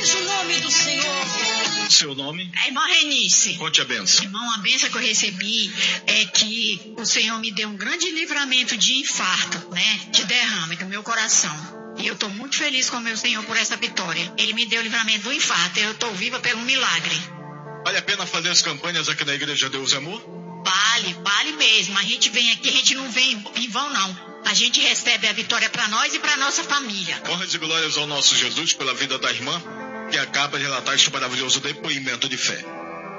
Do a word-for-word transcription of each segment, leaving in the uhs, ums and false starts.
Louvamos o nome do Senhor. Seu nome? É irmã Renice. Conte a benção. Irmão, a benção que eu recebi é que o Senhor me deu um grande livramento de infarto, né? De derrame do meu coração. E eu estou muito feliz com o meu Senhor por essa vitória. Ele me deu o livramento do infarto. Eu estou viva pelo milagre. Vale a pena fazer as campanhas aqui na Igreja Deus e Amor? Vale, vale mesmo. A gente vem aqui, a gente não vem em vão, não. A gente recebe a vitória para nós e para nossa família. Honras e glórias ao nosso Jesus pela vida da irmã, que acaba de relatar este maravilhoso depoimento de fé.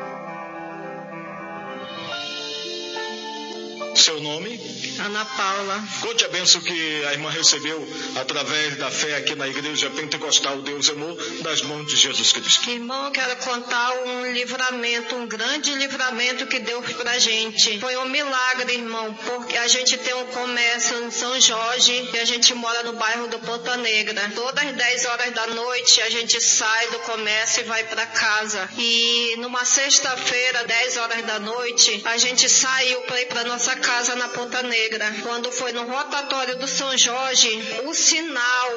Seu nome? Ana Paula. Conte a bênção que a irmã recebeu através da fé aqui na Igreja Pentecostal Deus e Amor, das mãos de Jesus Cristo. Irmão, eu quero contar um livramento, um grande livramento que Deus pra gente. Foi um milagre, irmão, porque a gente tem um comércio em São Jorge e a gente mora no bairro do Ponta Negra. Todas as dez horas da noite a gente sai do comércio e vai pra casa. E numa sexta-feira, dez horas da noite, a gente saiu pra ir pra nossa casa. casa na Ponta Negra. Quando foi no rotatório do São Jorge, o sinal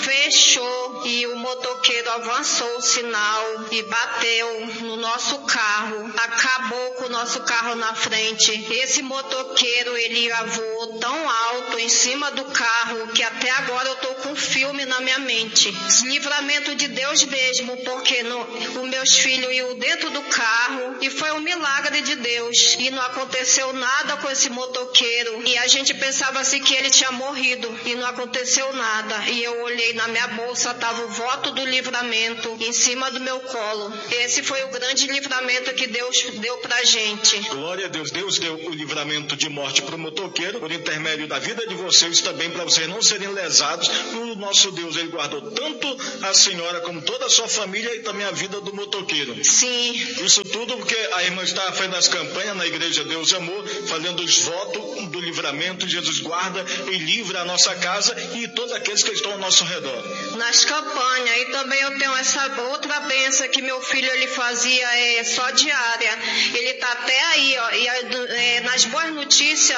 fechou e o motoqueiro avançou o sinal e bateu no nosso carro. Acabou com o nosso carro na frente. Esse motoqueiro, ele voou tão alto em cima do carro que até agora eu tô com um filme na minha mente. Livramento de Deus mesmo, porque no, os meus filhos iam dentro do carro e foi um milagre de Deus. E não aconteceu nada com esse motoqueiro. motoqueiro e a gente pensava assim que ele tinha morrido e não aconteceu nada. E eu olhei na minha bolsa, estava o voto do livramento em cima do meu colo. Esse foi o grande livramento que Deus deu pra gente. Glória a Deus. Deus deu o livramento de morte para o motoqueiro por intermédio da vida de vocês também, para vocês não serem lesados. O nosso Deus, ele guardou tanto a senhora como toda a sua família e também a vida do motoqueiro. Sim. Isso tudo porque a irmã está fazendo as campanhas na Igreja Deus e Amor, fazendo os votos do livramento. Jesus guarda e livra a nossa casa e todos aqueles que estão ao nosso redor. Nas campanhas, e também eu tenho essa outra bênção que meu filho ele fazia é, só diária. Ele está até aí, ó, e é, nas boas notícias,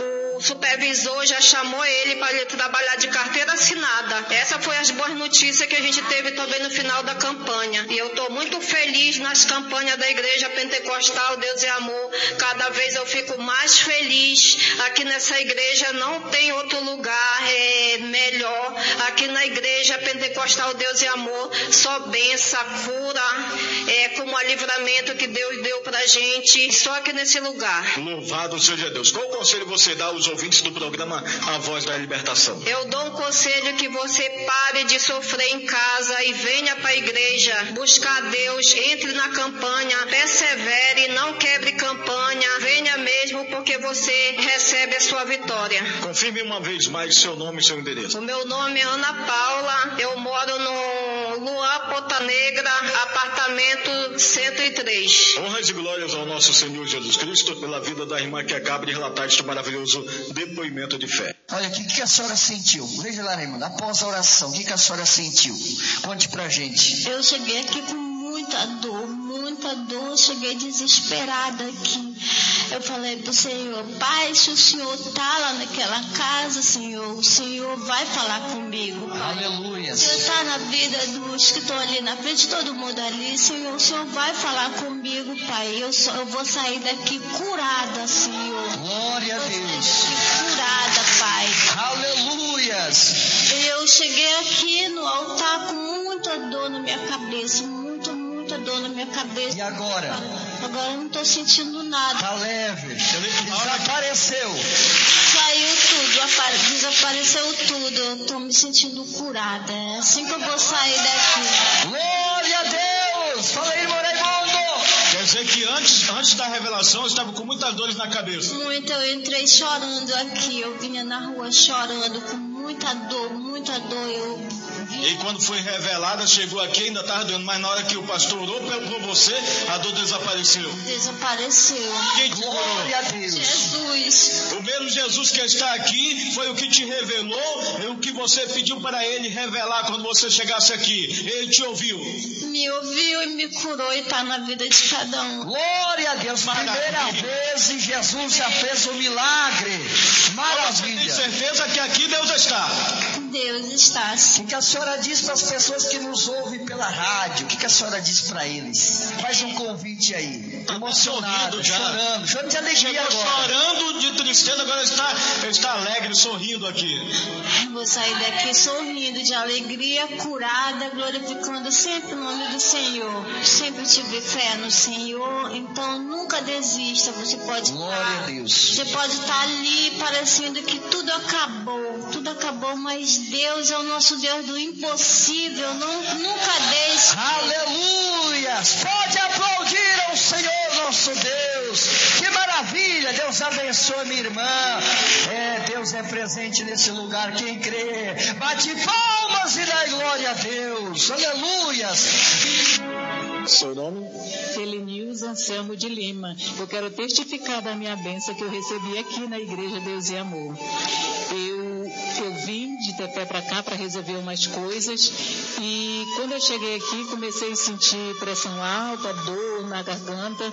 o supervisor já chamou ele para ele trabalhar de carteira assinada. Essa foi as boas notícias que a gente teve também no final da campanha. E eu estou muito feliz nas campanhas da Igreja Pentecostal Deus e Amor. Cada vez eu fico mais feliz. Aqui nessa igreja não tem outro lugar é, melhor. Aqui na Igreja Pentecostal Deus e Amor, só benção, cura, é, como o livramento que Deus deu pra gente, só aqui nesse lugar. Louvado seja Deus. Qual conselho você dá aos ouvintes do programa A Voz da Libertação? Eu dou um conselho que você pare de sofrer em casa e venha para a igreja buscar Deus, entre na campanha, persevere, não quebre campanha, venha mesmo porque você recebe a sua vitória. Confirme uma vez mais seu nome e seu endereço. O meu nome é Ana Paula, eu moro no Luan Ponta Negra, apartamento cento e três. Honras e glórias ao nosso Senhor Jesus Cristo pela vida da irmã que acaba de relatar este maravilhoso depoimento de fé. Olha, o que, que a senhora sentiu? Veja lá, irmã, após a oração, o que, que a senhora sentiu? Conte pra gente. Eu cheguei aqui com muita dor, muita dor, cheguei desesperada aqui. Eu falei pro Senhor, Pai, se o Senhor tá lá naquela casa, Senhor, o Senhor vai falar comigo, Pai. Aleluia. O Senhor tá na vida dos que estão ali na frente, todo mundo ali, Senhor, o Senhor vai falar comigo, Pai. Eu, só, eu vou sair daqui curada, Senhor. Glória a Deus. Curada, Pai. Aleluias. Eu cheguei aqui no altar com muita dor na minha cabeça, muita, muita dor na minha cabeça. E agora? Agora eu não tô sentindo nada. Tá leve. Desapareceu. Saiu tudo, apare... desapareceu tudo. Eu tô me sentindo curada. É assim que eu vou sair daqui. Glória a Deus. Fala aí, irmão Raimundo. Quer dizer que antes, antes da revelação eu estava com muitas dores na cabeça. Muito, eu entrei chorando aqui. Eu vinha na rua chorando com muita dor, muita dor. Eu E quando foi revelada, chegou aqui, ainda estava doendo, mas na hora que o pastor orou por você, a dor desapareceu. Desapareceu. Quem te Glória a Deus. Jesus. O mesmo Jesus que está aqui foi o que te revelou, e o que você pediu para ele revelar quando você chegasse aqui. Ele te ouviu. Me ouviu e me curou e está na vida de cada um. Glória a Deus. Primeira vez Jesus já fez um milagre. Maravilha. Tem certeza que aqui Deus está. Deus está assim. O que a senhora diz para as pessoas que nos ouvem pela rádio? O que a senhora diz para eles? Faz um convite aí. Emocionado, chorando, chorando de alegria agora. Chorando de tristeza, agora está, está alegre, sorrindo aqui. Vou sair daqui sorrindo de alegria, curada, glorificando sempre o nome do Senhor. Sempre tive fé no Senhor, então nunca desista. Você pode Glória a Deus. Você pode estar ali parecendo que tudo acabou, tudo acabou, mas Deus é o nosso Deus do impossível, não, nunca deixe. Aleluia! Pode aplaudir ao Senhor nosso Deus. Que maravilha! Deus abençoe minha irmã. É, Deus é presente nesse lugar. Quem crê, bate palmas e dá glória a Deus. Aleluias! Seu nome? Helenilza Anselmo de Lima. Eu quero testificar da minha bênção que eu recebi aqui na Igreja Deus e Amor. Eu, eu vim de Tefé para cá para resolver umas coisas e quando eu cheguei aqui comecei a sentir pressão alta, dor na garganta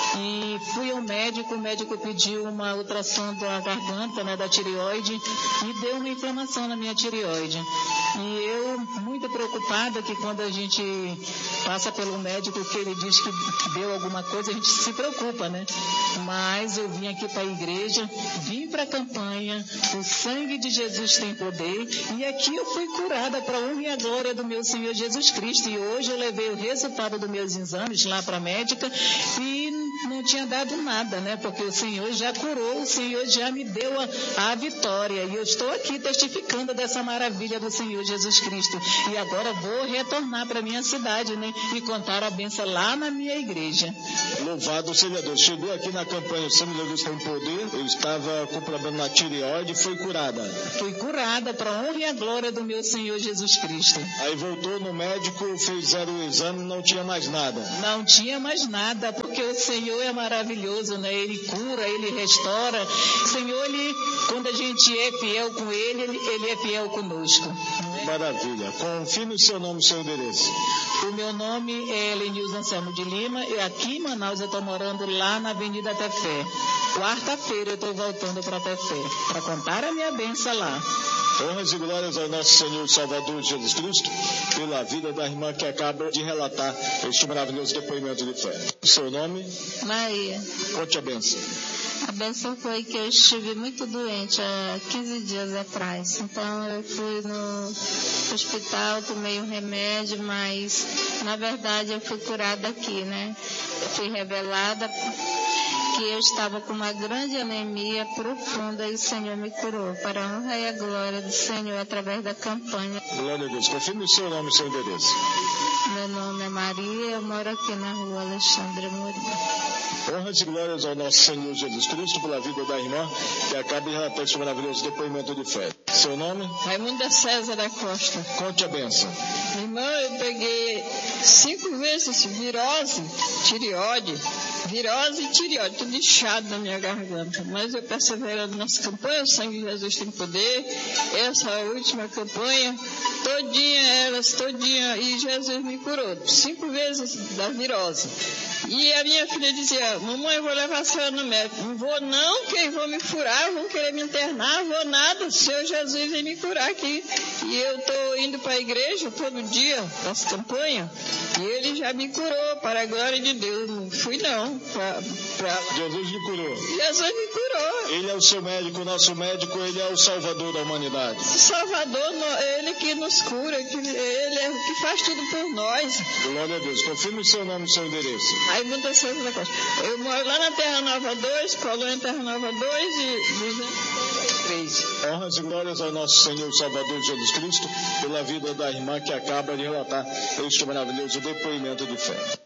e fui ao médico, o médico pediu uma ultrassom da garganta, né, da tireoide e deu uma inflamação na minha tireoide. E eu, muito preocupada que quando a gente passa pelo médico que ele diz que deu alguma coisa, a gente se preocupa, né? Mas eu vim aqui para a igreja, vim para a campanha, o sangue de Jesus tem poder, e aqui eu fui curada para a honra e a glória do meu Senhor Jesus Cristo. E hoje eu levei o resultado dos meus exames lá para a médica e não tinha dado nada, né? Porque o Senhor já curou, o Senhor já me deu a, a vitória. E eu estou aqui testificando dessa maravilha do Senhor Jesus Cristo. E agora vou retornar para minha cidade, né? E contar a benção lá na minha igreja. Louvado seja Deus. Chegou aqui na campanha Sangue de Jesus tem poder. Eu estava com problema na tireoide e foi curada. Fui curada para a honra e a glória do meu Senhor Jesus Cristo. Aí voltou no médico, fizeram o exame e não tinha mais nada. Não tinha mais nada, porque o Senhor é maravilhoso, né? Ele cura, Ele restaura. O Senhor, ele, quando a gente é fiel com Ele, Ele, ele é fiel conosco. Maravilha. Confirme o seu nome e seu endereço. O meu nome é Helenilza Anselmo de Lima e aqui em Manaus eu estou morando lá na Avenida Tefé. Quarta-feira eu estou voltando para Tefé para contar a minha bênção lá. Honras e glórias ao nosso Senhor Salvador Jesus Cristo pela vida da irmã que acaba de relatar este maravilhoso depoimento de fé. O seu nome? Maria. Conte a bênção. A bênção foi que eu estive muito doente há quinze dias atrás. Então eu fui no hospital, tomei um remédio, mas na verdade eu fui curada aqui, né? Eu fui revelada que eu estava com uma grande anemia profunda e o Senhor me curou. Para a honra e a glória do Senhor através da campanha. Glória a Deus. Confirme o seu nome e seu endereço. Meu nome é Maria, eu moro aqui na rua Alexandre Moura. Honras e glórias ao nosso Senhor Jesus Cristo pela vida da irmã que acaba de relatar este maravilhoso depoimento de fé. Seu nome? Raimunda César da Costa. Conte a bênção. Irmã, eu peguei cinco vezes virose, tireoide, virose e tireoide, tudo inchado na minha garganta. Mas eu perseverando nessa campanha, o sangue de Jesus tem poder. Essa última campanha, todinha elas, todinha, e Jesus me curou. Cinco vezes da virose. E a minha filha dizia, mamãe, eu vou levar a senhora no médico. Não vou não, que vão me furar, vão querer me internar, vou nada. O Senhor Jesus vem me curar aqui. E eu estou indo para a igreja todo dia, nessa campanha, e ele já me curou, para a glória de Deus. Não fui não. Pra, pra... Jesus me curou. Jesus me curou. Ele é o seu médico, o nosso médico, ele é o salvador da humanidade. O Salvador, ele que nos cura, que ele é o que faz tudo por nós. Glória a Deus. Confirme o seu nome e seu endereço. Aí muda César da Costa. Eu moro lá na Terra Nova dois, Colônia Terra Nova dois e duzentos e trinta e três. Honras e glórias ao nosso Senhor Salvador Jesus Cristo pela vida da irmã que acaba de relatar este maravilhoso depoimento de fé.